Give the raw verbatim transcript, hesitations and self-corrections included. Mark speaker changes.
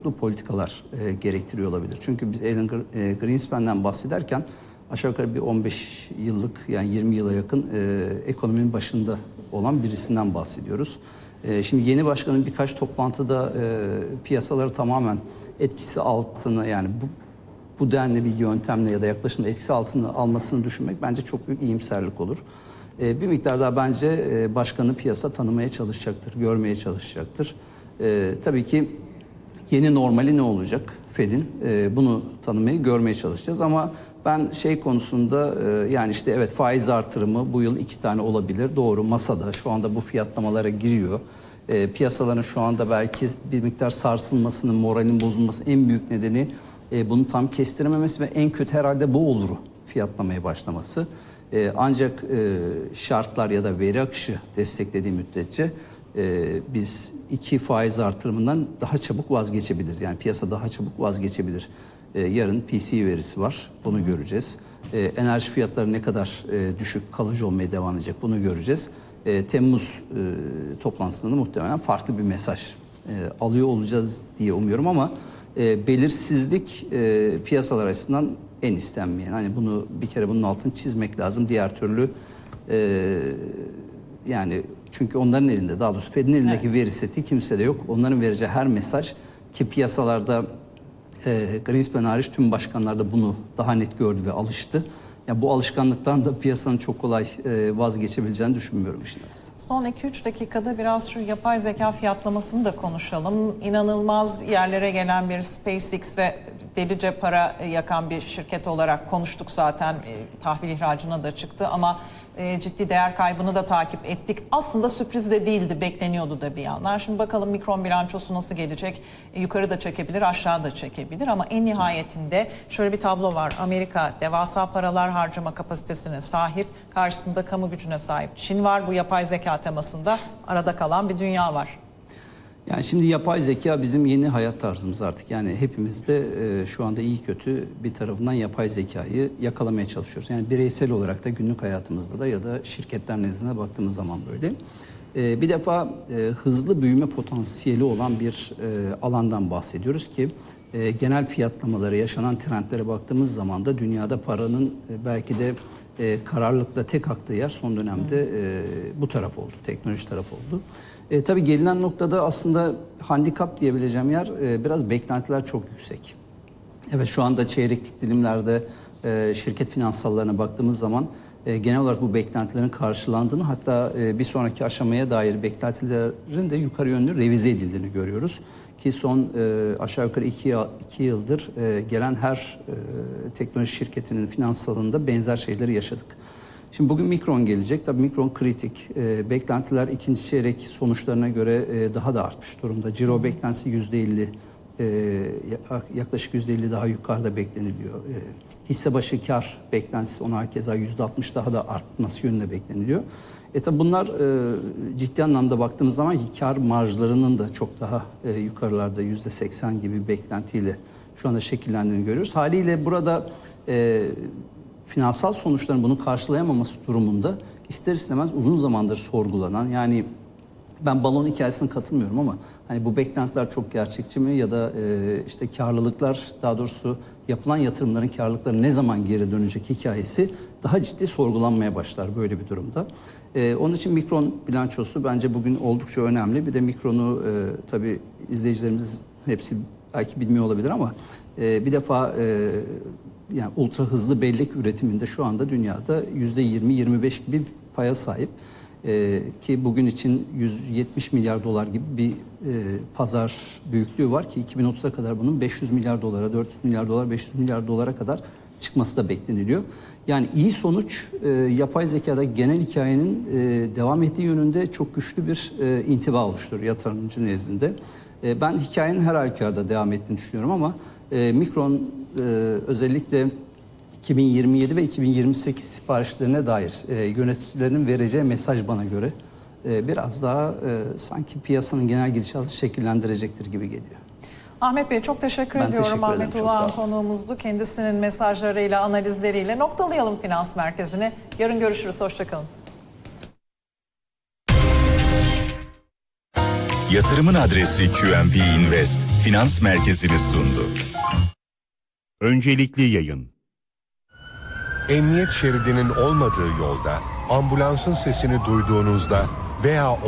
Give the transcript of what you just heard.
Speaker 1: politikalar e, gerektiriyor olabilir. Çünkü biz Alan Greenspan'den bahsederken aşağı yukarı bir on beş yıllık, yani yirmi yıla yakın e, ekonominin başında olan birisinden bahsediyoruz. E, şimdi yeni başkanın birkaç toplantıda e, piyasaları tamamen etkisi altına, yani bu bu denli bir yöntemle ya da yaklaşımla etkisi altına almasını düşünmek bence çok büyük iyimserlik olur. E, bir miktar daha bence e, başkanı piyasa tanımaya çalışacaktır, görmeye çalışacaktır. E, tabii ki yeni normali ne olacak Fed'in? E, bunu tanımayı, görmeye çalışacağız ama ben şey konusunda e, yani işte evet, faiz artırımı bu yıl iki tane olabilir. Doğru, masada şu anda bu fiyatlamalara giriyor. E, piyasaların şu anda belki bir miktar sarsılmasının, moralin bozulması en büyük nedeni e, bunu tam kestirememesi ve en kötü herhalde bu olur, fiyatlamaya başlaması. E, ancak e, şartlar ya da veri akışı desteklediği müddetçe e, biz iki faiz artırımından daha çabuk vazgeçebiliriz. Yani piyasa daha çabuk vazgeçebilir. E, yarın P C E verisi var, bunu göreceğiz. E, enerji fiyatları ne kadar e, düşük, kalıcı olmaya devam edecek, bunu göreceğiz. E, Temmuz e, toplantısında da muhtemelen farklı bir mesaj e, alıyor olacağız diye umuyorum ama e, belirsizlik e, piyasalar açısından en istenmeyen. Hani bunu bir kere bunun altını çizmek lazım. Diğer türlü e, yani çünkü onların elinde, daha doğrusu Fed'in elindeki evet. veri seti kimsede yok. Onların vereceği her mesaj ki piyasalarda e, Greenspan hariç tüm başkanlar da bunu daha net gördü ve alıştı. Yani bu alışkanlıktan da piyasanın çok kolay e, vazgeçebileceğini düşünmüyorum işin aslında.
Speaker 2: Son iki üç dakikada biraz şu yapay zeka fiyatlamasını da konuşalım. İnanılmaz yerlere gelen bir SpaceX ve delice para yakan bir şirket olarak konuştuk zaten. E, tahvil ihracına da çıktı ama e, ciddi değer kaybını da takip ettik. Aslında sürpriz de değildi, bekleniyordu da bir yandan. Şimdi bakalım Micron bilançosu nasıl gelecek? E, yukarı da çekebilir, aşağı da çekebilir ama en nihayetinde şöyle bir tablo var. Amerika devasa paralar harcama kapasitesine sahip, karşısında kamu gücüne sahip Çin var. Bu yapay zeka temasında arada kalan bir dünya var.
Speaker 1: Yani şimdi yapay zeka bizim yeni hayat tarzımız artık. Yani hepimiz de e, şu anda iyi kötü bir tarafından yapay zekayı yakalamaya çalışıyoruz. Yani bireysel olarak da günlük hayatımızda da ya da şirketler nezdinde baktığımız zaman böyle. E, bir defa e, hızlı büyüme potansiyeli olan bir e, alandan bahsediyoruz ki e, genel fiyatlamalara, yaşanan trendlere baktığımız zaman da dünyada paranın e, belki de e, kararlılıkla tek aktığı yer son dönemde e, bu taraf oldu, teknoloji tarafı oldu. E, tabii gelinen noktada aslında handikap diyebileceğim yer e, biraz beklentiler çok yüksek. Evet, şu anda çeyreklik dilimlerde e, şirket finansallarına baktığımız zaman e, genel olarak bu beklentilerin karşılandığını, hatta e, bir sonraki aşamaya dair beklentilerin de yukarı yönlü revize edildiğini görüyoruz. Ki son e, aşağı yukarı iki, iki yıldır e, gelen her e, teknoloji şirketinin finansalında benzer şeyleri yaşadık. Şimdi bugün Micron gelecek. Tabii Micron kritik. E, beklentiler ikinci çeyrek sonuçlarına göre e, daha da artmış durumda. Ciro beklentisi yüzde elli, e, yaklaşık yüzde elli daha yukarıda bekleniliyor. E, hisse başı kar beklentisi ona keza yüzde altmış daha da artması yönünde bekleniliyor. E tabi bunlar e, ciddi anlamda baktığımız zaman kar marjlarının da çok daha e, yukarılarda yüzde seksen gibi beklentiyle şu anda şekillendiğini görüyoruz. Haliyle burada e, finansal sonuçların bunu karşılayamaması durumunda ister istemez uzun zamandır sorgulanan, yani ben balon hikayesine katılmıyorum ama hani bu beklentiler çok gerçekçi mi ya da e, işte karlılıklar, daha doğrusu yapılan yatırımların karlılıkları ne zaman geri dönecek hikayesi daha ciddi sorgulanmaya başlar böyle bir durumda. E, onun için Micron bilançosu bence bugün oldukça önemli. Bir de Micron'u e, tabii izleyicilerimiz hepsi belki bilmiyor olabilir ama e, bir defa e, yani ultra hızlı bellek üretiminde şu anda dünyada yüzde yirmi yirmi beş gibi bir paya sahip. Ee, ki bugün için yüz yetmiş milyar dolar gibi bir e, pazar büyüklüğü var ki iki bin otuza kadar bunun beş yüz milyar dolara, dört yüz milyar dolar, beş yüz milyar dolara kadar çıkması da bekleniliyor. Yani iyi sonuç e, yapay zekada genel hikayenin e, devam ettiği yönünde çok güçlü bir e, intiba oluşturur yatırımcı nezdinde. E, ben hikayenin her halükarda devam ettiğini düşünüyorum ama e, Micron e, özellikle iki bin yirmi yedi ve iki bin yirmi sekiz siparişlerine dair e, yöneticilerinin vereceği mesaj bana göre e, biraz daha e, sanki piyasanın genel gidişatını şekillendirecektir gibi geliyor.
Speaker 2: Ahmet Bey çok teşekkür
Speaker 1: ben
Speaker 2: ediyorum.
Speaker 1: Teşekkür
Speaker 2: Ahmet Uluhan konuğumuzdu. Kendisinin mesajlarıyla, analizleriyle noktalayalım Finans Merkezi'ni. Yarın görüşürüz. Hoşçakalın.
Speaker 3: Yatırımın adresi Q M P Invest Finans Merkezi'ni sundu.
Speaker 4: Öncelikli yayın.
Speaker 5: Emniyet şeridinin olmadığı yolda ambulansın sesini duyduğunuzda veya